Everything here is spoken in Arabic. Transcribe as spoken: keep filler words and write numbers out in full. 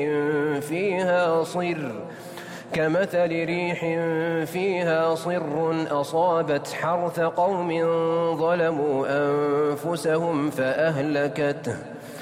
فيها صر كمثل ريح فيها صر أصابت حرث قوم ظلموا أنفسهم فأهلكته